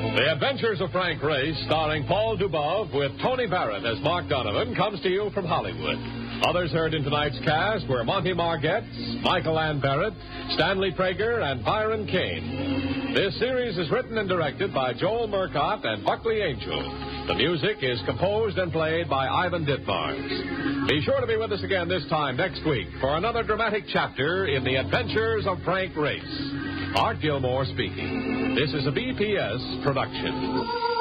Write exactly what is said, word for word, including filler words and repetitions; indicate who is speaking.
Speaker 1: The Adventures of Frank Race, starring Paul Dubov with Tony Barrett as Mark Donovan, comes to you from Hollywood. Others heard in tonight's cast were Monty Margetts, Michael Ann Barrett, Stanley Prager, and Byron Kane. This series is written and directed by Joel Murcott and Buckley Angel. The music is composed and played by Ivan Ditmars. Be sure to be with us again this time next week for another dramatic chapter in The Adventures of Frank Race. Art Gilmore speaking. This is a B P S production.